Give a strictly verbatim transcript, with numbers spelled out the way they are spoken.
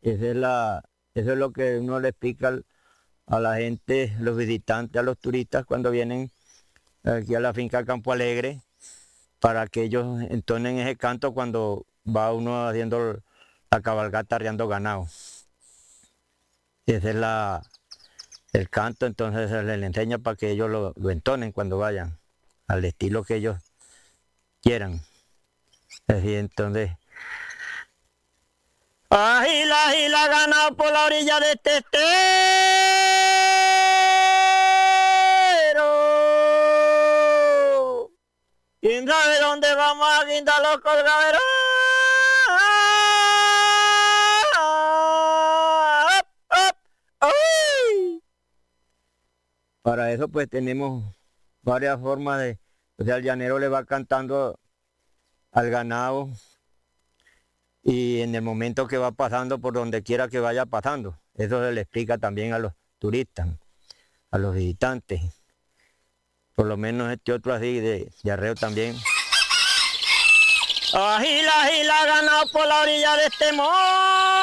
Esa es la, eso es lo que uno le explica al- a la gente, los visitantes, a los turistas cuando vienen aquí a la finca Campo Alegre, para que ellos entonen ese canto cuando va uno haciendo la cabalgata arriando ganado. Ese es la, el canto, entonces se les enseña para que ellos lo, lo entonen cuando vayan, al estilo que ellos quieran. Así entonces. Agila, agila, ganado por la orilla de este estero. ¿Quién sabe dónde vamos a guindar los colgaderos? Para eso pues tenemos varias formas de, o sea, el llanero le va cantando al ganado y en el momento que va pasando por donde quiera que vaya pasando. Eso se le explica también a los turistas, a los visitantes. Por lo menos este otro así de, de arreo también. Agila, agila, ganado por la orilla de este monte.